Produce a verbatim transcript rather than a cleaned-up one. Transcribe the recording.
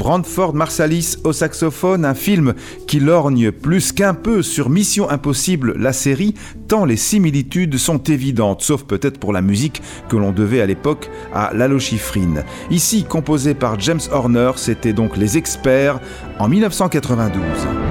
Branford Marsalis au saxophone, un film qui lorgne plus qu'un peu sur Mission Impossible, la série, tant les similitudes sont évidentes, sauf peut-être pour la musique que l'on devait à l'époque à Lalo Schifrin. Ici, composé par James Horner, c'était donc Les Experts en mille neuf cent quatre-vingt-douze.